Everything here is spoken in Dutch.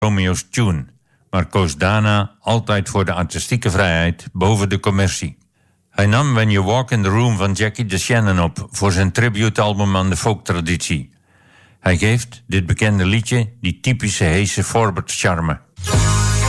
Romeo's tune, maar koos daarna altijd voor de artistieke vrijheid boven de commercie. Hij nam When You Walk in the Room van Jackie DeShannon op voor zijn tributealbum aan de folktraditie. Hij geeft dit bekende liedje die typische heese forward charme.